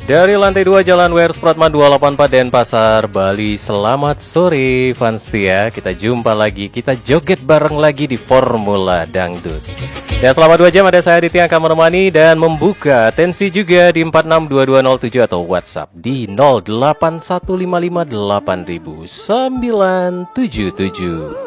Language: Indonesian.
Dari lantai 2 Jalan WR Supratman 284 Denpasar, Bali. Selamat sore fans setia. Kita jumpa lagi, kita joget bareng lagi di Formula Dangdut. Ya, selama 2 jam ada saya Aditya yang akan menemani dan membuka atensi juga di 462207 atau WhatsApp di 081558000 977.